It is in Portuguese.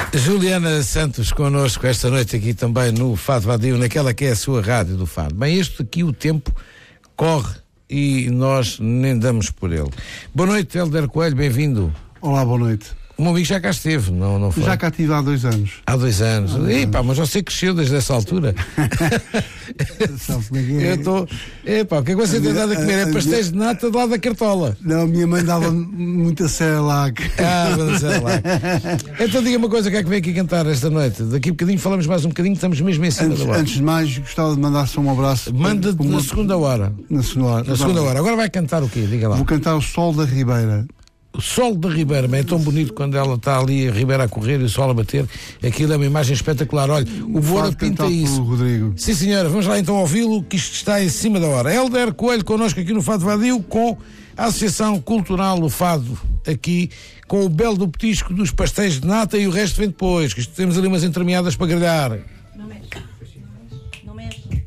Juliana Santos connosco esta noite aqui também no Fado Vadio, naquela que é a sua rádio do Fado. Bem, este aqui o tempo corre e nós nem damos por ele. Boa noite, Hélder Coelho, bem-vindo. Olá, boa noite. O meu amigo já cá esteve, não foi? Já cá estive há 2 anos. Há 2 anos. Epá, mas você cresceu desde essa altura. Sabe como é que é? Eu estou... Epá, o que é que você tem dado a comer? É pastéis de nata de lá da Cartola. Não, a minha mãe dava muita Cerelac. Cerelac. Então diga uma coisa, o que é que vem aqui cantar esta noite? Daqui a bocadinho falamos mais um bocadinho, estamos mesmo em cima da hora. Antes de mais, gostava de mandar só um abraço. Manda na segunda hora. Na segunda hora. Agora vai cantar o quê? Diga lá. Vou cantar o Sol da Ribeira. O sol da Ribeira, é tão bonito quando ela está ali a Ribeira a correr e o sol a bater. Aquilo é uma imagem espetacular. Olha, o Boura pinta isso. Rodrigo. Sim, senhora, vamos lá então ouvi-lo, que isto está em cima da hora. Hélder Coelho connosco aqui no Fado Vadio, com a Associação Cultural do Fado, aqui com o belo do petisco dos pastéis de nata, e o resto vem depois, que isto temos ali umas entremeadas para grelhar. Não mete.